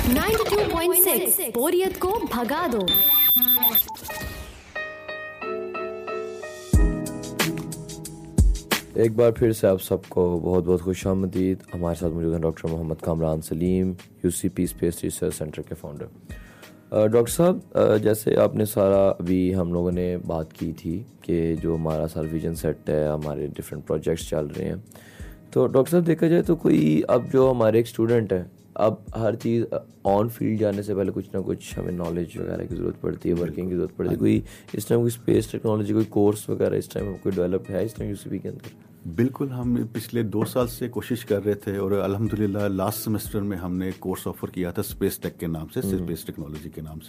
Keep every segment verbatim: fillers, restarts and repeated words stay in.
Ninety two point six बोरियत को भगा दो। एक बार फिर से आप सबको बहुत बहुत खुशामदीद। हमारे साथ मौजूद हैं doctor Mohammad Kamran Salim, UCP space research centre के फाउंडर। डॉक्टर साहब, जैसे आपने सारा अभी हम लोगों ने बात की थी कि जो हमारा सारा विजन सेट है, हमारे डिफरेंट प्रोजेक्ट्स चल रहे हैं, तो डॉक्टर साहब देखा जाए तो कोई अब जो हमारे एक स्टूडेंट है, अब हर चीज़ ऑन फील्ड जाने से पहले कुछ ना कुछ हमें नॉलेज वगैरह की ज़रूरत पड़ती है, वर्किंग की ज़रूरत पड़ती है। कोई इस टाइम कोई स्पेस टेक्नोलॉजी कोई कोर्स वगैरह इस टाइम कोई डेवलप है इस टाइम यूसीपी के अंदर? बिल्कुल, हम पिछले दो साल से कोशिश कर रहे थे और अल्हम्दुलिल्लाह लास्ट सेमेस्टर में हमने कोर्स ऑफर किया था स्पेस टेक के नाम से, स्पेस टेक्नोलॉजी के नाम से।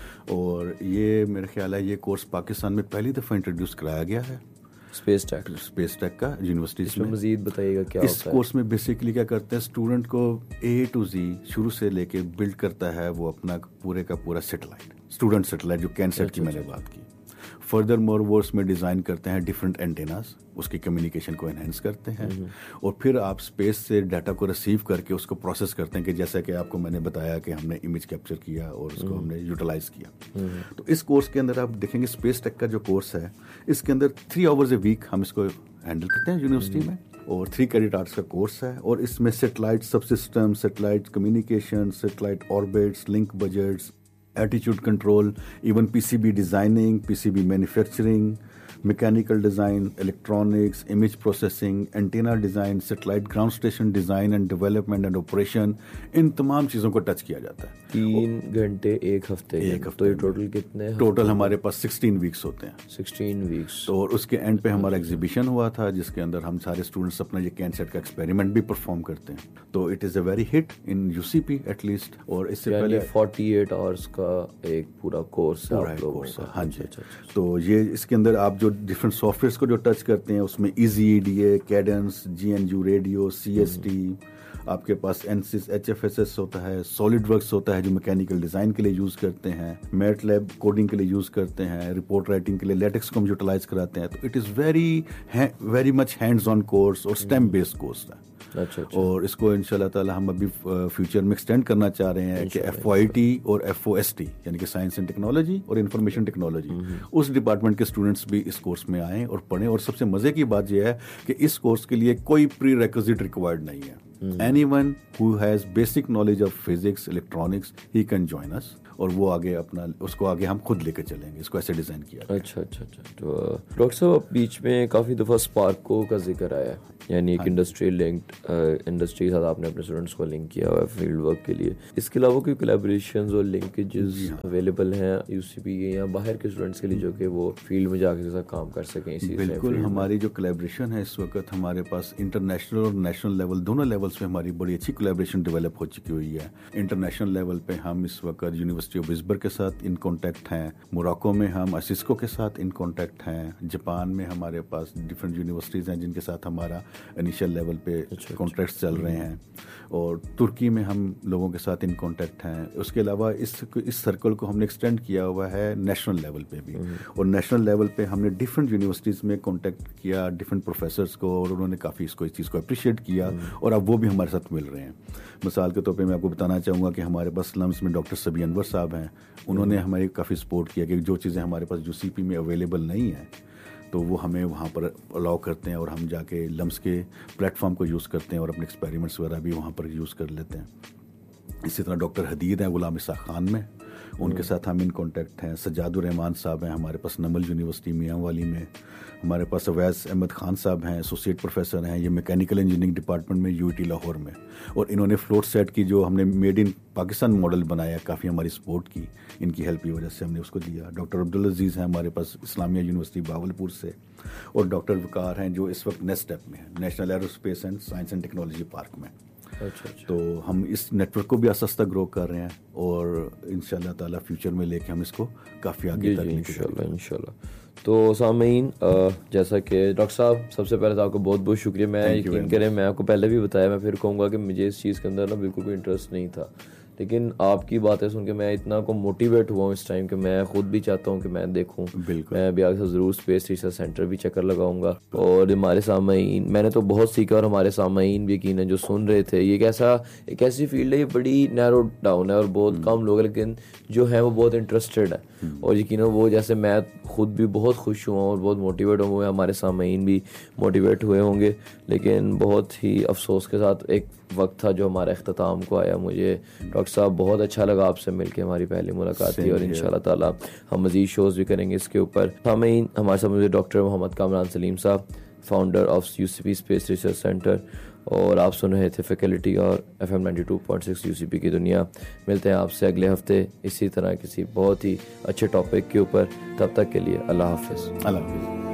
और ये मेरा ख्याल है ये कोर्स पाकिस्तान में पहली दफ़ा इंट्रोड्यूस कराया गया है, स्पेस टेक स्पेस टेक का यूनिवर्सिटीज़ में। मज़ीद बताइएगा क्या इस होता है? कोर्स में बेसिकली क्या करते हैं, स्टूडेंट को ए टू जी शुरू से लेके बिल्ड करता है वो अपना पूरे का पूरा सेटेलाइट, स्टूडेंट सेटेलाइट जो कैनसेट की मैंने बात की। फर्दर मोर वो उसमें डिज़ाइन करते हैं डिफरेंट एंटेनाज, उसकी कम्युनिकेशन को एनहेंस करते हैं। और फिर आप स्पेस से डाटा को रिसीव करके उसको प्रोसेस करते हैं कि जैसा कि आपको मैंने बताया कि हमने इमेज कैप्चर किया और उसको हमने यूटिलाइज किया। तो इस कोर्स के अंदर आप देखेंगे स्पेस टेक का जो कोर्स है, इसके अंदर थ्री आवर्स ए वीक हम इसको हैंडल करते हैं यूनिवर्सिटी में, और थ्री क्रेडिट आवर्स का कोर्स है। और इसमें सेटेलाइट सब system, satellite communication, satellite orbits, link budgets, attitude control, even PCB designing, PCB manufacturing, mechanical design, electronics, image processing, antenna design, satellite ground station design and development and operation, इन तमाम चीज़ों को touch किया जाता है। तीन घंटे एक हफ्ते एक हफ्ते तो ये टोटल कितने? टोटल हमारे पास सिक्सटीन वीक्स होते हैं। Sixteen weeks. तो और उसके एंड पे हमारा एग्जीबिशन हुआ था जिसके अंदर हम सारे स्टूडेंट्स अपना ये कैनसेट का एक्सपेरिमेंट भी परफॉर्म करते हैं। तो it is a very hit in UCP at least. और इससे पहले फोर्टी एट आवर्स का एक पूरा कोर्स है आप लोगों का? हाँ जी। तो ये इसके अंदर आप जो डिफरेंट सॉफ्टवेयर्स को जो टच करते हैं उसमें easy EDA, Cadence, GNU radio, CST, आपके पास एनसिस, एचएफएसएस होता है, सॉलिड वर्क्स होता है जो मैकेनिकल डिज़ाइन के लिए यूज़ करते हैं, मैटलैब कोडिंग के लिए यूज़ करते हैं, रिपोर्ट राइटिंग के लिए लेटेक्स को हम यूटिलाइज कराते हैं। तो it is very very much hands on course और स्टेम बेस्ड कोर्स है। अच्छा, अच्छा। और इसको इंशाल्लाह ताला हम अभी फ्यूचर में एक्सटेंड करना चाह रहे हैं कि एफ ओ आई टी और एफ ओ एस टी यानी कि साइंस एंड टेक्नोलॉजी और इंफॉर्मेशन टेक्नोलॉजी, उस डिपार्टमेंट के स्टूडेंट्स भी इस कोर्स में आएँ और पढ़ें। और सबसे मज़े की बात यह है कि इस कोर्स के लिए कोई प्री रिक्विजिट रिक्वायर्ड नहीं है। Anyone who has basic knowledge of physics, electronics, he can join us। और वो आगे अपना उसको आगे हम खुद लेकर चलेंगे। इसको ऐसे डिज़ाइन किया। अच्छा अच्छा अच्छा। तो डॉक्टर साहब बीच में काफ़ी दफ़ा स्पार्को का जिक्र आया है, यानी एक इंडस्ट्री लिंक्ड इंडस्ट्री के साथ आपने अपने स्टूडेंट्स को लिंक किया हुआ है फील्ड वर्क के लिए। इसके अलावा कोई कोलैबोरेशंस और लिंकेजेस अवेलेबल हैं यूसीपी के या बाहर के स्टूडेंट्स के लिए जो कि वो फील्ड में जाकर साथ काम कर सकें इसी? बिल्कुल, हमारी जो कोलैबोरेशन है इस वक्त हमारे पास इंटरनेशनल और नेशनल लेवल दोनों लेवल्स पे हमारी बड़ी अच्छी कोलैबोरेशन डेवलप हो चुकी हुई है। इंटरनेशनल लेवल पे हम इस वक्त यूनिवर्सिटी ऑफ विस्बर के साथ इन कॉन्टैक्ट हैं, मोरक्को में हम असिस्को के साथ इन कॉन्टैक्ट हैं, जापान में हमारे पास डिफरेंट यूनिवर्सिटीज़ हैं जिनके साथ हमारा इनिशियल लेवल पे कॉन्ट्रैक्ट्स चल रहे हैं, और तुर्की में हम लोगों के साथ इन कॉन्टैक्ट हैं। उसके अलावा इस इस सर्कल को हमने एक्सटेंड किया हुआ है नेशनल लेवल पे भी, और नेशनल लेवल पे हमने डिफरेंट यूनिवर्सिटीज़ में कॉन्टैक्ट किया डिफरेंट प्रोफेसर्स को, और उन्होंने काफ़ी इसको इस चीज़ को अप्रिशिएट किया और अब वो भी हमारे साथ मिल रहे हैं। मिसाल के तौर पे मैं आपको बताना चाहूँगा कि हमारे पास स्लम्स में डॉक्टर सभी अनवर साहब हैं, उन्होंने हमारी काफ़ी सपोर्ट किया कि जो चीज़ें हमारे पास यूसीपी में अवेलेबल नहीं है तो वो हमें वहाँ पर अलाउ करते हैं, और हम जाके लम्स के प्लेटफॉर्म को यूज़ करते हैं और अपने एक्सपेरिमेंट्स वगैरह भी वहाँ पर यूज़ कर लेते हैं। इसी तरह डॉक्टर हदीद हैं गुलाम इसा खान में, उनके साथ हम इन कॉन्टैक्ट हैं। सज्जादुर रहमान साहब हैं हमारे पास नमल यूनिवर्सिटी मियाँ वाली में। हमारे पास अवैस अहमद खान साहब हैं, एसोसिएट प्रोफेसर हैं, ये मैकेनिकल इंजीनियरिंग डिपार्टमेंट में यूईटी लाहौर में, और इन्होंने फ्लोट सेट की जो हमने मेड इन पाकिस्तान मॉडल बनाया, काफ़ी हमारी सपोर्ट की, इनकी हेल्प की वजह से हमने उसको दिया। डॉक्टर अब्दुल अजीज़ हैं हमारे पास इस्लामिया यूनिवर्सिटी बावलपुर से, और डॉक्टर वकार हैं जो इस वक्त नेक्स्ट स्टेप में है, national aerospace and science and technology park में। अच्छा अच्छा। तो हम इस नेटवर्क को भी आस्ता ग्रो कर रहे हैं, और इंशाल्लाह ताला फ्यूचर में लेके हम इसको काफ़ी आगे तक इंशाल्लाह इंशाल्लाह। तो सामीन, जैसा कि डॉक्टर साहब, सबसे पहले तो आपको बहुत बहुत शुक्रिया। मैं यकीन करें, मैं आपको पहले भी बताया, मैं फिर कहूँगा कि मुझे इस चीज़ के अंदर ना बिल्कुल भी इंटरेस्ट नहीं था, لیکن آپ کی باتیں سن کے میں اتنا کو موٹیویٹ ہوا ہوں اس ٹائم کہ میں خود بھی چاہتا ہوں کہ میں دیکھوں. میں بھی آگے سے ضرور اسپیس ریسرچ سینٹر بھی چکر لگاؤں گا. اور ہمارے سامعین, میں نے تو بہت سیکھا اور ہمارے سامعین بھی یقیناً جو سن رہے تھے, یہ ایک ایسا ایک ایسی فیلڈ ہے, یہ بڑی نیرو ڈاؤن ہے اور بہت کم لوگ ہیں, لیکن جو ہیں وہ بہت انٹرسٹیڈ ہیں. اور یقیناً وہ جیسے میں خود بھی بہت خوش ہوا اور بہت موٹیویٹ ہوں گے, ہمارے سامعین بھی موٹیویٹ ہوئے ہوں گے. لیکن بہت ہی افسوس کے ساتھ ایک وقت تھا جو ہمارا اختتام کو آیا. مجھے ڈاکٹر صاحب بہت اچھا لگا آپ سے مل کے, ہماری پہلی ملاقات تھی, اور انشاءاللہ تعالیٰ ہم مزید شوز بھی کریں گے اس کے اوپر. سامعین, ہمارے ساتھ مجھے ڈاکٹر محمد کامران سلیم صاحب, founder of you C P space research centre, اور آپ سن رہے تھے فیکلٹی اور F M ninety two point six you سی پی کی دنیا. ملتے ہیں آپ سے اگلے ہفتے اسی طرح کسی بہت ہی اچھے ٹاپک کے اوپر. تب تک کے لیے اللہ حافظ. اللہ حافظ.